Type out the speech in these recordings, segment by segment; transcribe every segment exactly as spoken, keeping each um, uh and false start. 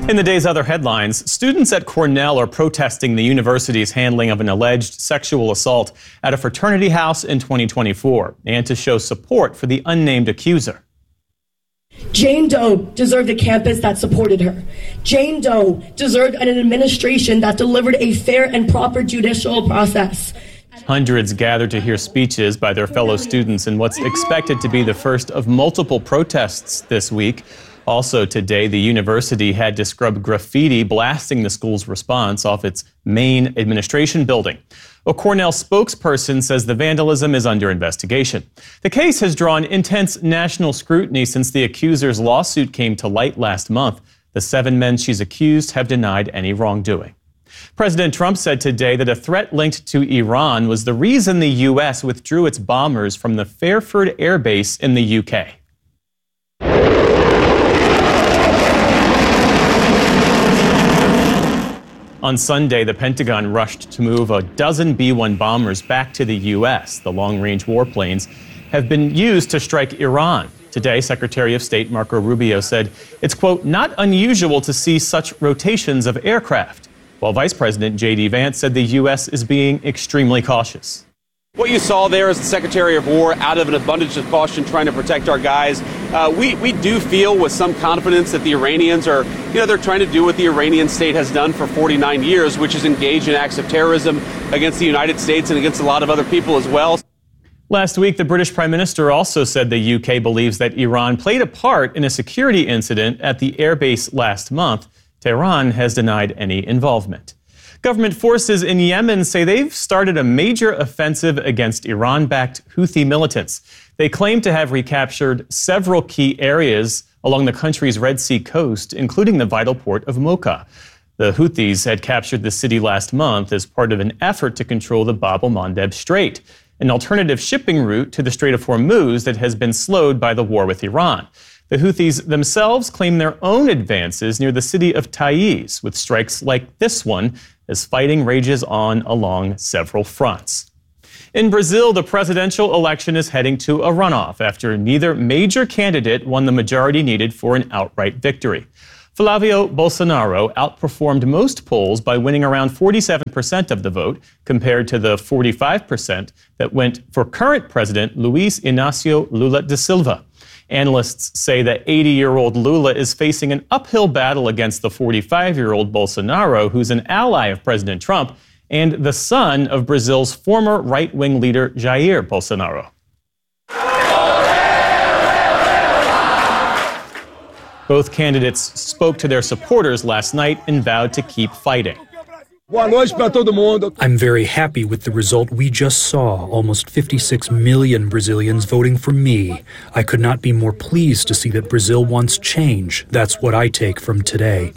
In the day's other headlines, students at Cornell are protesting the university's handling of an alleged sexual assault at a fraternity house in twenty twenty-four and to show support for the unnamed accuser. Jane Doe deserved a campus that supported her. Jane Doe deserved an administration that delivered a fair and proper judicial process. Hundreds gathered to hear speeches by their fellow students in what's expected to be the first of multiple protests this week. Also today, the university had to scrub graffiti blasting the school's response off its main administration building. A Cornell spokesperson says the vandalism is under investigation. The case has drawn intense national scrutiny since the accuser's lawsuit came to light last month. The seven men she's accused have denied any wrongdoing. President Trump said today that a threat linked to Iran was the reason the U S withdrew its bombers from the Fairford Air Base in the U K. On Sunday, the Pentagon rushed to move a dozen B one bombers back to the U S. The long-range warplanes have been used to strike Iran. Today, Secretary of State Marco Rubio said it's, quote, not unusual to see such rotations of aircraft, while Vice President J D Vance said the U S is being extremely cautious. What you saw there is the Secretary of War, out of an abundance of caution, trying to protect our guys. Uh, we, we do feel with some confidence that the Iranians are, you know, they're trying to do what the Iranian state has done for forty-nine years, which is engage in acts of terrorism against the United States and against a lot of other people as well. Last week, the British Prime Minister also said the U K believes that Iran played a part in a security incident at the airbase last month. Tehran has denied any involvement. Government forces in Yemen say they've started a major offensive against Iran-backed Houthi militants. They claim to have recaptured several key areas along the country's Red Sea coast, including the vital port of Mocha. The Houthis had captured the city last month as part of an effort to control the Bab el-Mandeb Strait, an alternative shipping route to the Strait of Hormuz that has been slowed by the war with Iran. The Houthis themselves claim their own advances near the city of Taiz, with strikes like this one, as fighting rages on along several fronts. In Brazil, the presidential election is heading to a runoff after neither major candidate won the majority needed for an outright victory. Flavio Bolsonaro outperformed most polls by winning around forty-seven percent of the vote, compared to the forty-five percent that went for current president Luiz Inácio Lula da Silva. Analysts say that eighty-year-old Lula is facing an uphill battle against the forty-five-year-old Bolsonaro, who's an ally of President Trump and the son of Brazil's former right-wing leader Jair Bolsonaro. Both candidates spoke to their supporters last night and vowed to keep fighting. I'm very happy with the result we just saw. Almost fifty-six million Brazilians voting for me. I could not be more pleased to see that Brazil wants change. That's what I take from today.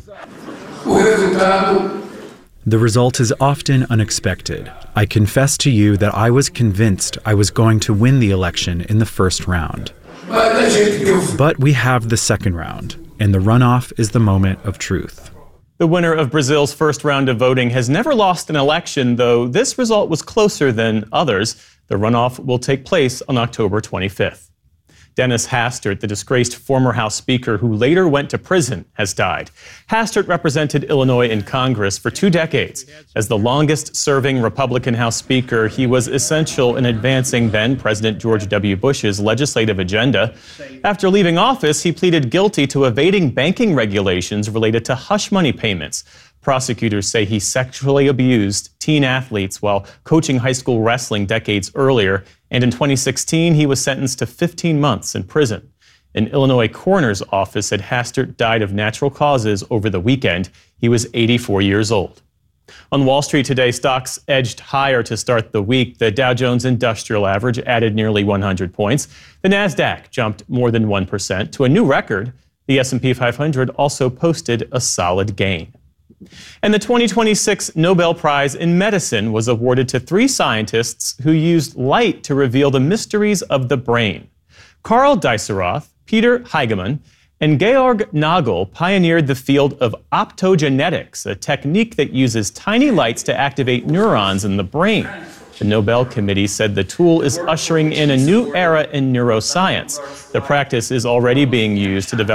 The result is often unexpected. I confess to you that I was convinced I was going to win the election in the first round. But we have the second round, and the runoff is the moment of truth. The winner of Brazil's first round of voting has never lost an election, though this result was closer than others. The runoff will take place on October twenty-fifth. Dennis Hastert, the disgraced former House Speaker who later went to prison, has died. Hastert represented Illinois in Congress for two decades. As the longest-serving Republican House Speaker, he was essential in advancing then-President George W. Bush's legislative agenda. After leaving office, he pleaded guilty to evading banking regulations related to hush money payments. Prosecutors say he sexually abused teen athletes while coaching high school wrestling decades earlier, and in twenty sixteen, he was sentenced to fifteen months in prison. An Illinois coroner's office said Hastert died of natural causes over the weekend. He was eighty-four years old. On Wall Street today, stocks edged higher to start the week. The Dow Jones Industrial Average added nearly one hundred points. The Nasdaq jumped more than one percent to a new record. The S and P five hundred also posted a solid gain. And the twenty twenty-six Nobel Prize in Medicine was awarded to three scientists who used light to reveal the mysteries of the brain. Carl Dieseroth, Peter Heigemann, and Georg Nagel pioneered the field of optogenetics, a technique that uses tiny lights to activate neurons in the brain. The Nobel Committee said the tool is ushering in a new era in neuroscience. The practice is already being used to develop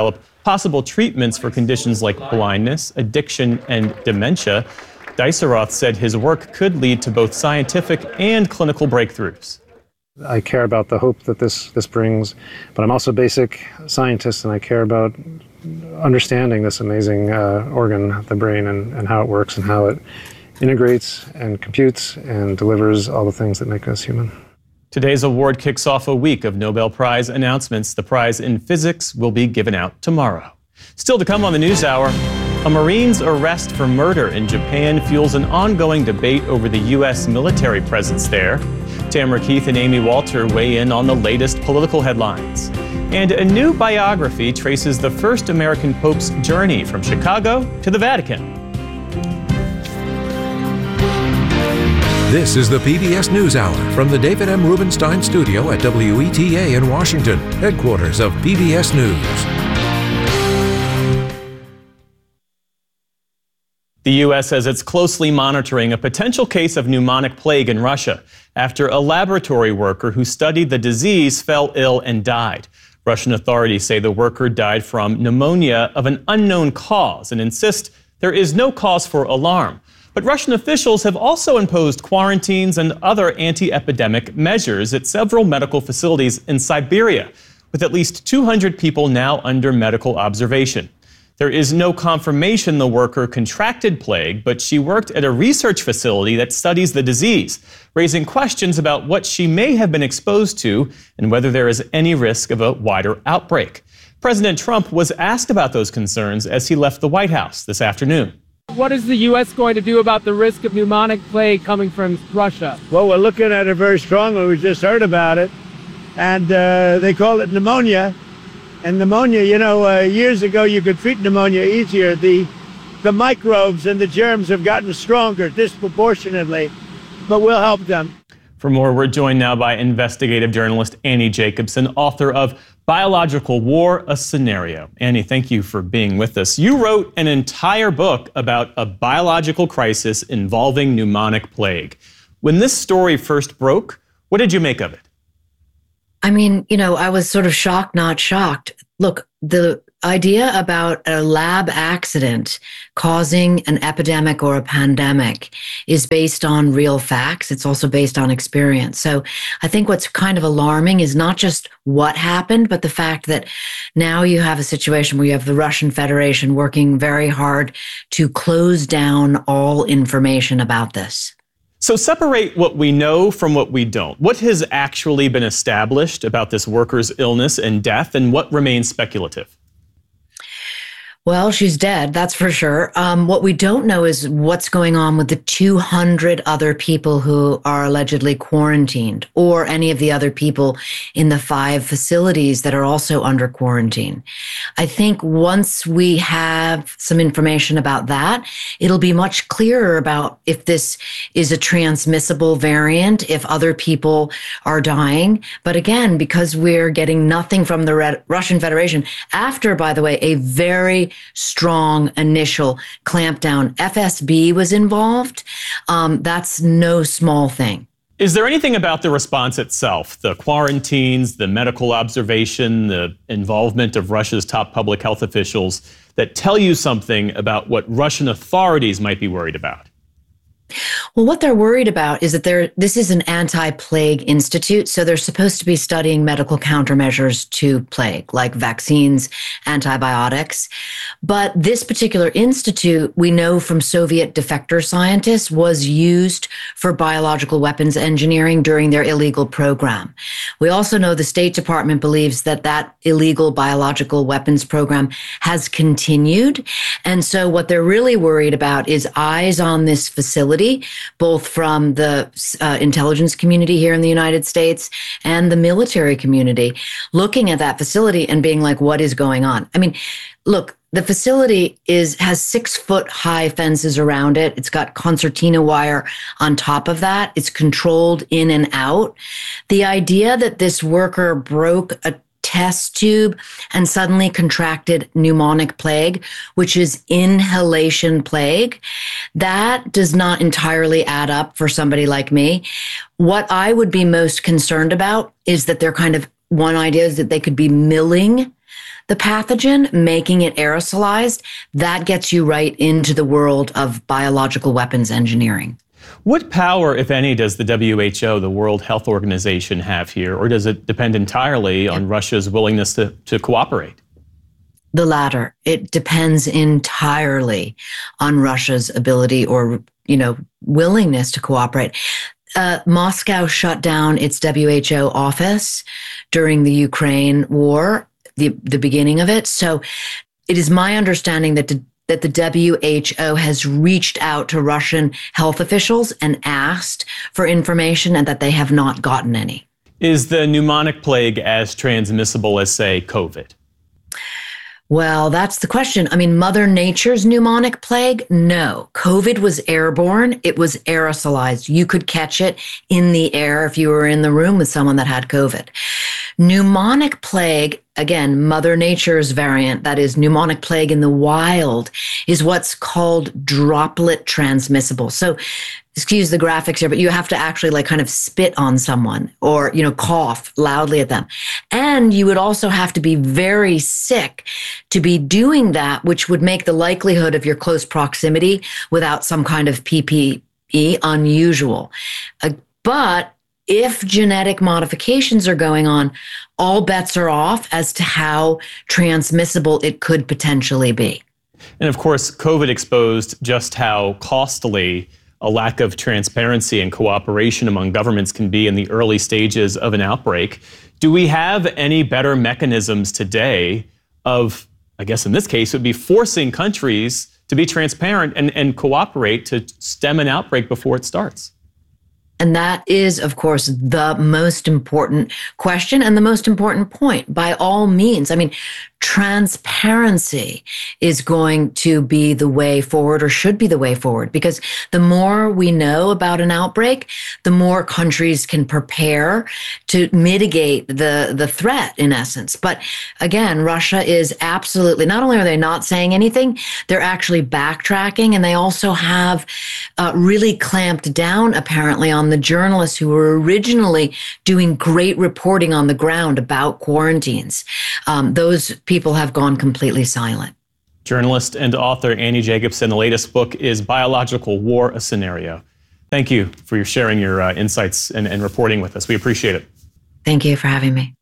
possible treatments for conditions like blindness, addiction, and dementia. Diceroth said his work could lead to both scientific and clinical breakthroughs. I care about the hope that this, this brings, but I'm also a basic scientist, and I care about understanding this amazing uh, organ, the brain, and, and how it works and how it integrates and computes and delivers all the things that make us human. Today's award kicks off a week of Nobel Prize announcements. The prize in physics will be given out tomorrow. Still to come on the NewsHour, a Marine's arrest for murder in Japan fuels an ongoing debate over the U S military presence there. Tamara Keith and Amy Walter weigh in on the latest political headlines. And a new biography traces the first American Pope's journey from Chicago to the Vatican. This is the P B S NewsHour from the David M. Rubenstein Studio at W E T A in Washington, headquarters of P B S News. The U S says it's closely monitoring a potential case of pneumonic plague in Russia after a laboratory worker who studied the disease fell ill and died. Russian authorities say the worker died from pneumonia of an unknown cause and insist there is no cause for alarm. But Russian officials have also imposed quarantines and other anti-epidemic measures at several medical facilities in Siberia, with at least two hundred people now under medical observation. There is no confirmation the worker contracted plague, but she worked at a research facility that studies the disease, raising questions about what she may have been exposed to and whether there is any risk of a wider outbreak. President Trump was asked about those concerns as he left the White House this afternoon. What is the U S going to do about the risk of pneumonic plague coming from Russia? Well, we're looking at it very strongly. We just heard about it, and uh, they call it pneumonia. And pneumonia, you know, uh, years ago you could treat pneumonia easier. The the microbes and the germs have gotten stronger disproportionately, but we'll help them. For more, we're joined now by investigative journalist Annie Jacobson, author of Biological War, A Scenario. Annie, thank you for being with us. You wrote an entire book about a biological crisis involving pneumonic plague. When this story first broke, what did you make of it? I mean, you know, I was sort of shocked, not shocked. Look, the idea about a lab accident causing an epidemic or a pandemic is based on real facts. It's also based on experience. So I think what's kind of alarming is not just what happened, but the fact that now you have a situation where you have the Russian Federation working very hard to close down all information about this. So separate what we know from what we don't. What has actually been established about this worker's illness and death, and what remains speculative? Well, she's dead, that's for sure. Um, what we don't know is what's going on with the two hundred other people who are allegedly quarantined, or any of the other people in the five facilities that are also under quarantine. I think once we have some information about that, it'll be much clearer about if this is a transmissible variant, if other people are dying. But again, because we're getting nothing from the Red- Russian Federation, after, by the way, a very strong initial clampdown. F S B was involved. Um, that's no small thing. Is there anything about the response itself, the quarantines, the medical observation, the involvement of Russia's top public health officials, that tell you something about what Russian authorities might be worried about? Well, what they're worried about is that they're, this is an anti-plague institute, so they're supposed to be studying medical countermeasures to plague, like vaccines, antibiotics. But this particular institute, we know from Soviet defector scientists, was used for biological weapons engineering during their illegal program. We also know the State Department believes that that illegal biological weapons program has continued. And so what they're really worried about is eyes on this facility, both from the uh, intelligence community here in the United States and the military community, looking at that facility and being like, what is going on? I mean, look, the facility is has six foot high fences around it. It's got concertina wire on top of that. It's controlled in and out. The idea that this worker broke a test tube and suddenly contracted pneumonic plague, which is inhalation plague, that does not entirely add up for somebody like me. What I would be most concerned about is that they're kind of, one idea is that they could be milling the pathogen, making it aerosolized, that gets you right into the world of biological weapons engineering. What power, if any, does the W H O, the World Health Organization, have here, or does it depend entirely on Russia's willingness to, to cooperate? The latter. It depends entirely on Russia's ability or, you know, willingness to cooperate. Uh, Moscow shut down its W H O office during the Ukraine war, the, the beginning of it. So it is my understanding that the, that the W H O has reached out to Russian health officials and asked for information and that they have not gotten any. Is the pneumonic plague as transmissible as, say, COVID? Well, that's the question. I mean, Mother Nature's pneumonic plague? No. COVID was airborne. It was aerosolized. You could catch it in the air if you were in the room with someone that had COVID. Pneumonic plague, again, Mother Nature's variant, that is pneumonic plague in the wild, is what's called droplet transmissible. So, excuse the graphics here, but you have to actually like kind of spit on someone or, you know, cough loudly at them. And you would also have to be very sick to be doing that, which would make the likelihood of your close proximity without some kind of P P E unusual. Uh, but if genetic modifications are going on, all bets are off as to how transmissible it could potentially be. And of course, COVID exposed just how costly a lack of transparency and cooperation among governments can be in the early stages of an outbreak. Do we have any better mechanisms today of, I guess in this case, it would be forcing countries to be transparent and, and cooperate to stem an outbreak before it starts? And that is, of course, the most important question and the most important point. By all means, I mean, transparency is going to be the way forward, or should be the way forward, because the more we know about an outbreak, the more countries can prepare to mitigate the, the threat, in essence. But again, Russia is absolutely, not only are they not saying anything, they're actually backtracking, and they also have uh, really clamped down, apparently, on the journalists who were originally doing great reporting on the ground about quarantines. Um, those people have gone completely silent. Journalist and author Annie Jacobsen. The latest book is Biological War, a Scenario. Thank you for your sharing your uh, insights and, and reporting with us. We appreciate it. Thank you for having me.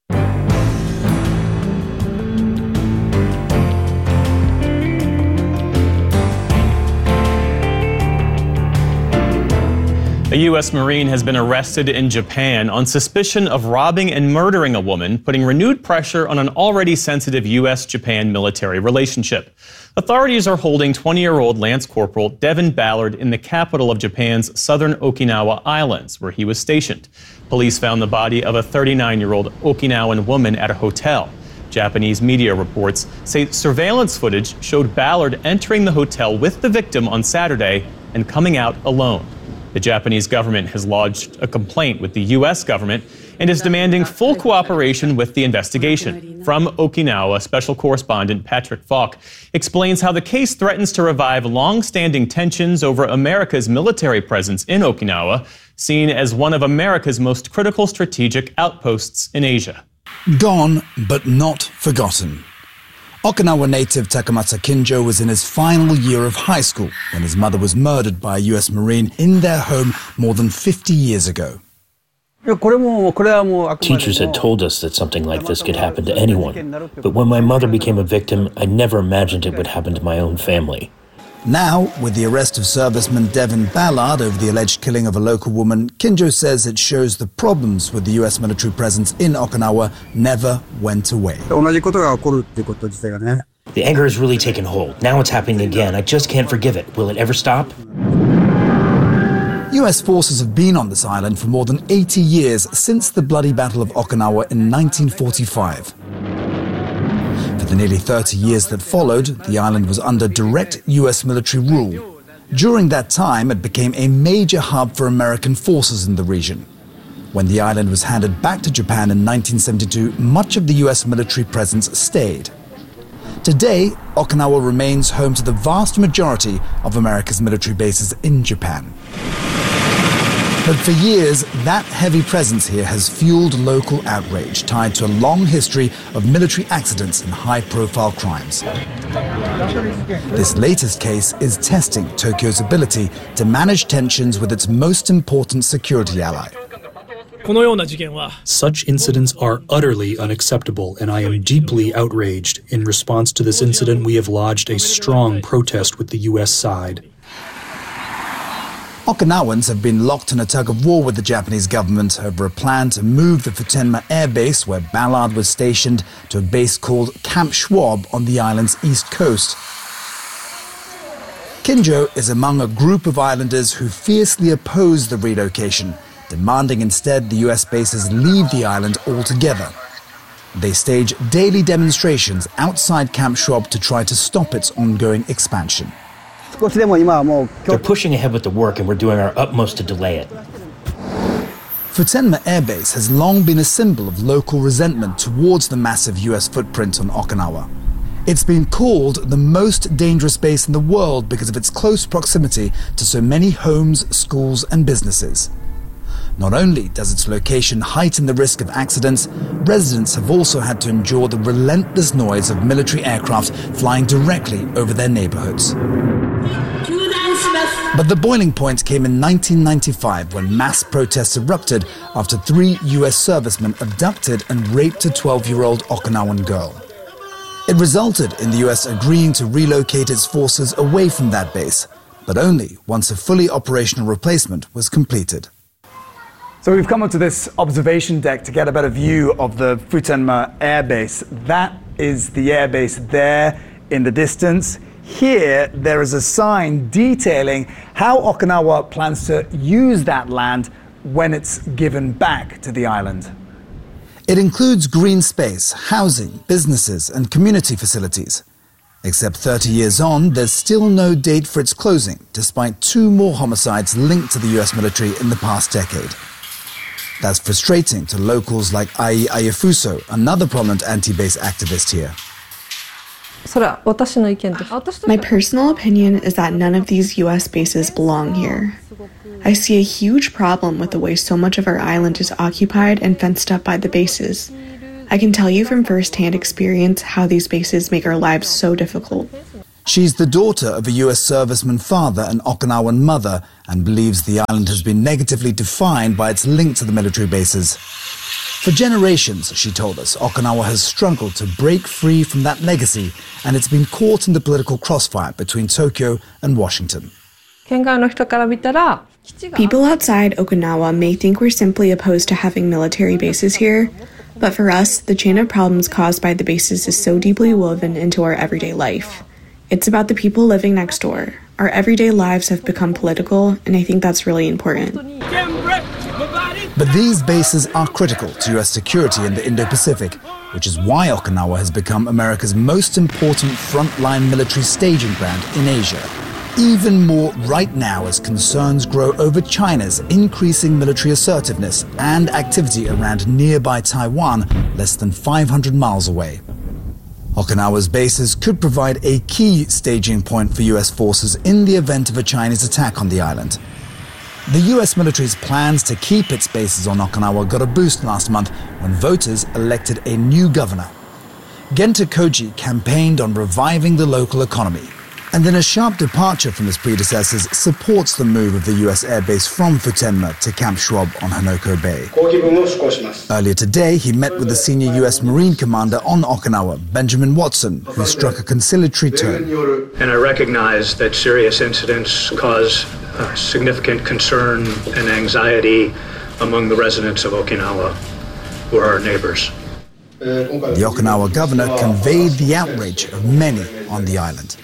A U S Marine has been arrested in Japan on suspicion of robbing and murdering a woman, putting renewed pressure on an already sensitive U S Japan military relationship. Authorities are holding twenty-year-old Lance Corporal Devin Ballard in the capital of Japan's southern Okinawa Islands, where he was stationed. Police found the body of a thirty-nine-year-old Okinawan woman at a hotel. Japanese media reports say surveillance footage showed Ballard entering the hotel with the victim on Saturday and coming out alone. The Japanese government has lodged a complaint with the U S government and is demanding full cooperation with the investigation. From Okinawa, special correspondent Patrick Falk explains how the case threatens to revive long-standing tensions over America's military presence in Okinawa, seen as one of America's most critical strategic outposts in Asia. Gone, but not forgotten. Okinawa native Takamasa Kinjo was in his final year of high school when his mother was murdered by a U S Marine in their home more than fifty years ago. Teachers had told us that something like this could happen to anyone, but when my mother became a victim, I never imagined it would happen to my own family. Now, with the arrest of serviceman Devin Ballard over the alleged killing of a local woman, Kinjo says it shows the problems with the U S military presence in Okinawa never went away. The anger has really taken hold. Now it's happening again. I just can't forgive it. Will it ever stop? U S forces have been on this island for more than eighty years, since the bloody Battle of Okinawa in nineteen forty-five. For the nearly thirty years that followed, the island was under direct U S military rule. During that time, it became a major hub for American forces in the region. When the island was handed back to Japan in nineteen seventy-two, much of the U S military presence stayed. Today, Okinawa remains home to the vast majority of America's military bases in Japan. But for years, that heavy presence here has fueled local outrage tied to a long history of military accidents and high-profile crimes. This latest case is testing Tokyo's ability to manage tensions with its most important security ally. Such incidents are utterly unacceptable, and I am deeply outraged. In response to this incident, we have lodged a strong protest with the U S side. Okinawans have been locked in a tug-of-war with the Japanese government over a plan to move the Futenma Air Base, where Ballard was stationed, to a base called Camp Schwab on the island's east coast. Kinjo is among a group of islanders who fiercely oppose the relocation, demanding instead the U S bases leave the island altogether. They stage daily demonstrations outside Camp Schwab to try to stop its ongoing expansion. They're pushing ahead with the work, and we're doing our utmost to delay it. Futenma Air Base has long been a symbol of local resentment towards the massive U S footprint on Okinawa. It's been called the most dangerous base in the world because of its close proximity to so many homes, schools, and businesses. Not only does its location heighten the risk of accidents, residents have also had to endure the relentless noise of military aircraft flying directly over their neighborhoods. But the boiling point came in nineteen ninety-five when mass protests erupted after three U S servicemen abducted and raped a twelve-year-old Okinawan girl. It resulted in the U S agreeing to relocate its forces away from that base, but only once a fully operational replacement was completed. So we've come up to this observation deck to get a better view of the Futenma Air Base. That is the air base there in the distance. Here, there is a sign detailing how Okinawa plans to use that land when it's given back to the island. It includes green space, housing, businesses, and community facilities. Except thirty years on, there's still no date for its closing, despite two more homicides linked to the U S military in the past decade. That's frustrating to locals like Ai Ayafuso, another prominent anti-base activist here. My personal opinion is that none of these U S bases belong here. I see a huge problem with the way so much of our island is occupied and fenced up by the bases. I can tell you from first-hand experience how these bases make our lives so difficult. She's the daughter of a U S serviceman father and Okinawan mother and believes the island has been negatively defined by its link to the military bases. For generations, she told us, Okinawa has struggled to break free from that legacy, and it's been caught in the political crossfire between Tokyo and Washington. People outside Okinawa may think we're simply opposed to having military bases here, but for us, the chain of problems caused by the bases is so deeply woven into our everyday life. It's about the people living next door. Our everyday lives have become political, and I think that's really important. But these bases are critical to U S security in the Indo-Pacific, which is why Okinawa has become America's most important frontline military staging ground in Asia. Even more right now as concerns grow over China's increasing military assertiveness and activity around nearby Taiwan, less than five hundred miles away. Okinawa's bases could provide a key staging point for U S forces in the event of a Chinese attack on the island. The U S military's plans to keep its bases on Okinawa got a boost last month when voters elected a new governor. Genta Koji campaigned on reviving the local economy, and in a sharp departure from his predecessors, supports the move of the U S airbase from Futenma to Camp Schwab on Hanoko Bay. Earlier today, he met with the senior U S Marine commander on Okinawa, Benjamin Watson, who struck a conciliatory tone. And I recognize that serious incidents cause uh, significant concern and anxiety among the residents of Okinawa, who are our neighbors. The Okinawa governor conveyed the outrage of many on the island.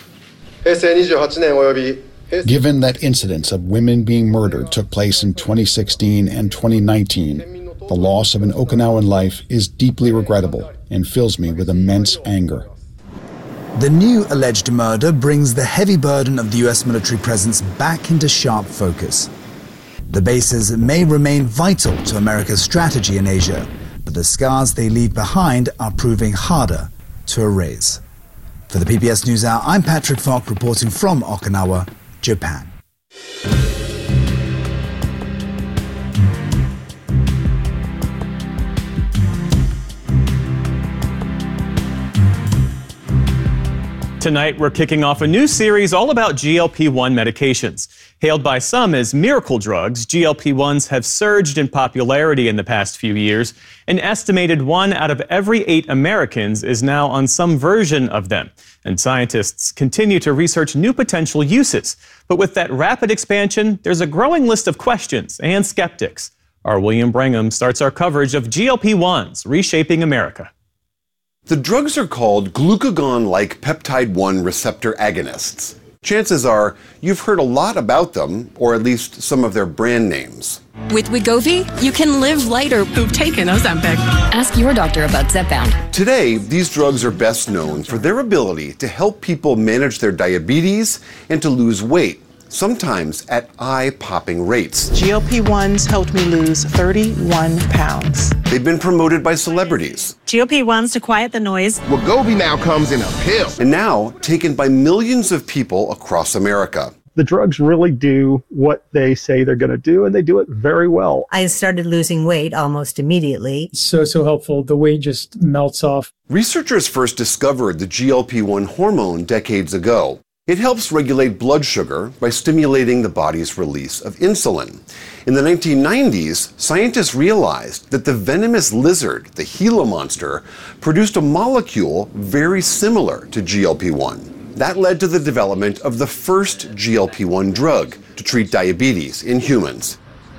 Given that incidents of women being murdered took place in twenty sixteen and twenty nineteen, the loss of an Okinawan life is deeply regrettable and fills me with immense anger. The new alleged murder brings the heavy burden of the U S military presence back into sharp focus. The bases may remain vital to America's strategy in Asia, but the scars they leave behind are proving harder to erase. For the P B S NewsHour, I'm Patrick Falk reporting from Okinawa, Japan. Tonight, we're kicking off a new series all about G L P one medications. Hailed by some as miracle drugs, G L P ones have surged in popularity in the past few years. An estimated one out of every eight Americans is now on some version of them. And scientists continue to research new potential uses. But with that rapid expansion, there's a growing list of questions and skeptics. Our William Brangham starts our coverage of G L P ones reshaping America. The drugs are called glucagon-like peptide one receptor agonists. Chances are you've heard a lot about them, or at least some of their brand names. With Wegovy, you can live lighter. Who've taken Ozempic? Ask your doctor about Zepbound. Today, these drugs are best known for their ability to help people manage their diabetes and to lose weight, sometimes at eye-popping rates. G L P ones helped me lose thirty-one pounds. They've been promoted by celebrities. G L P ones to quiet the noise. Wegovy now comes in a pill. And now taken by millions of people across America. The drugs really do what they say they're going to do, and they do it very well. I started losing weight almost immediately. So, so helpful. The weight just melts off. Researchers first discovered the G L P one hormone decades ago. It helps regulate blood sugar by stimulating the body's release of insulin. In the nineteen nineties, scientists realized that the venomous lizard, the Gila monster, produced a molecule very similar to G L P one. That led to the development of the first G L P one drug to treat diabetes in humans.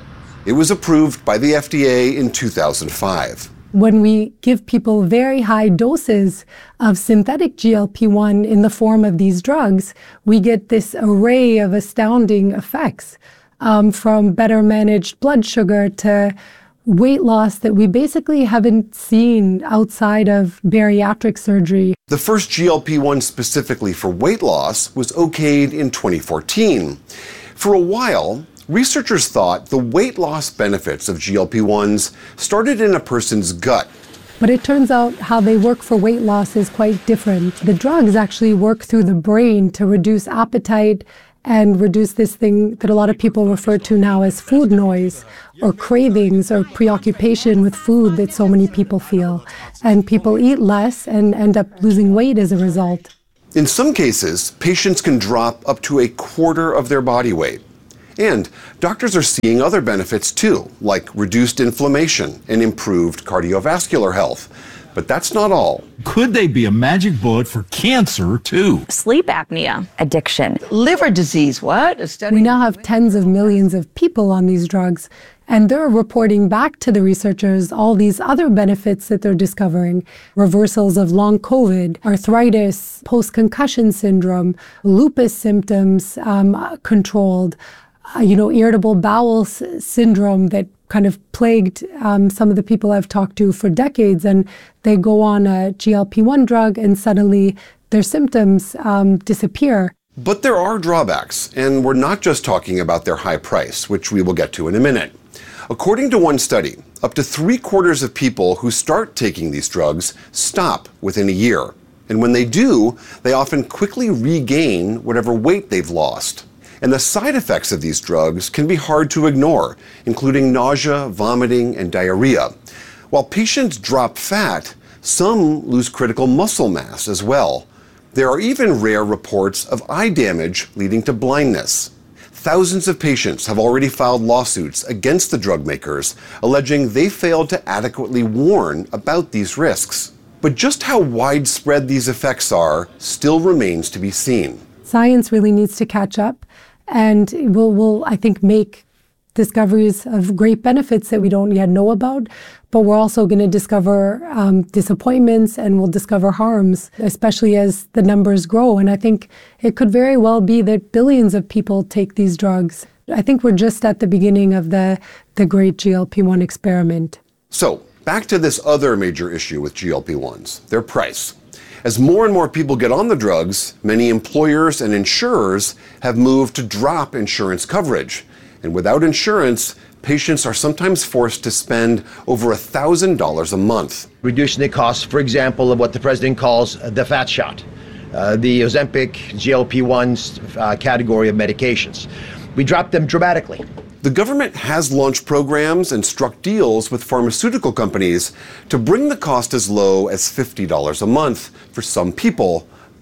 It was approved by the F D A in two thousand five. When we give people very high doses of synthetic G L P one in the form of these drugs, we get this array of astounding effects, um, from better managed blood sugar to weight loss that we basically haven't seen outside of bariatric surgery. The first G L P one specifically for weight loss was okayed in twenty fourteen. For a while, researchers thought the weight loss benefits of G L P ones started in a person's gut. But it turns out how they work for weight loss is quite different. The drugs actually work through the brain to reduce appetite and reduce this thing that a lot of people refer to now as food noise, or cravings, or preoccupation with food that so many people feel. And people eat less and end up losing weight as a result. In some cases, patients can drop up to a quarter of their body weight. And doctors are seeing other benefits too, like reduced inflammation and improved cardiovascular health. But that's not all. Could they be a magic bullet for cancer too? Sleep apnea, addiction, liver disease. What? A study. We now have tens of millions of people on these drugs, and they're reporting back to the researchers all these other benefits that they're discovering. Reversals of long COVID, arthritis, post-concussion syndrome, lupus symptoms um, controlled, uh, you know, irritable bowel s- syndrome that kind of plagued um, some of the people I've talked to for decades, and they go on a G L P one drug and suddenly their symptoms um, disappear. But there are drawbacks, and we're not just talking about their high price, which we will get to in a minute. According to one study, up to three quarters of people who start taking these drugs stop within a year. And when they do, they often quickly regain whatever weight they've lost. And the side effects of these drugs can be hard to ignore, including nausea, vomiting, and diarrhea. While patients drop fat, some lose critical muscle mass as well. There are even rare reports of eye damage leading to blindness. Thousands of patients have already filed lawsuits against the drug makers, alleging they failed to adequately warn about these risks. But just how widespread these effects are still remains to be seen. Science really needs to catch up, and will, will I think, make discoveries of great benefits that we don't yet know about. But we're also going to discover um, disappointments, and we'll discover harms, especially as the numbers grow. And I think it could very well be that billions of people take these drugs. I think we're just at the beginning of the, the great G L P one experiment. So back to this other major issue with G L P ones, their price. As more and more people get on the drugs, many employers and insurers have moved to drop insurance coverage. And without insurance, patients are sometimes forced to spend over one thousand dollars a month. Reducing the cost, for example, of what the president calls the fat shot, uh, the Ozempic, G L P ones uh, category of medications. We dropped them dramatically. The government has launched programs and struck deals with pharmaceutical companies to bring the cost as low as fifty dollars a month for some people. But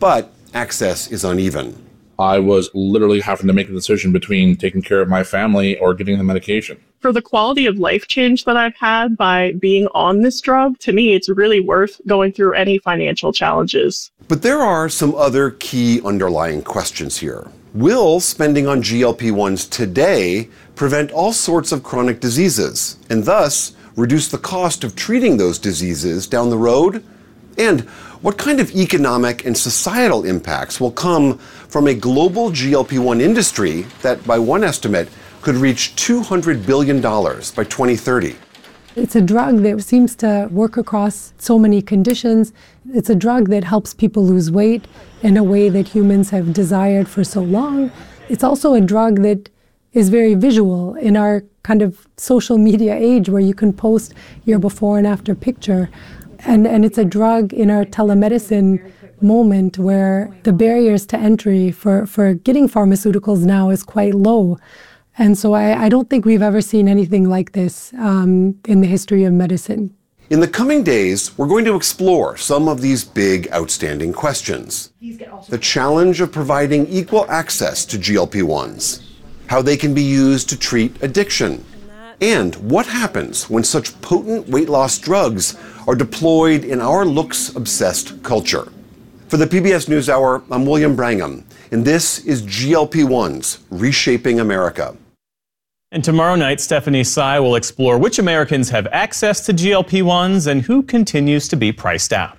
access is uneven. I was literally having to make a decision between taking care of my family or getting the medication. For the quality of life change that I've had by being on this drug, to me, it's really worth going through any financial challenges. But there are some other key underlying questions here. Will spending on G L P ones today prevent all sorts of chronic diseases and thus reduce the cost of treating those diseases down the road? And what kind of economic and societal impacts will come from a global G L P one industry that, by one estimate, could reach two hundred billion dollars by twenty thirty? It's a drug that seems to work across so many conditions. It's a drug that helps people lose weight in a way that humans have desired for so long. It's also a drug that is very visual in our kind of social media age where you can post your before and after picture. And, and it's a drug in our telemedicine moment where the barriers to entry for, for getting pharmaceuticals now is quite low. And so I, I don't think we've ever seen anything like this um, in the history of medicine. In the coming days, we're going to explore some of these big, outstanding questions. The challenge of providing equal access to G L P ones, how they can be used to treat addiction, and what happens when such potent weight loss drugs are deployed in our looks-obsessed culture. For the P B S NewsHour, I'm William Brangham, and this is G L P ones Reshaping America. And tomorrow night, Stephanie Sy will explore which Americans have access to G L P ones and who continues to be priced out.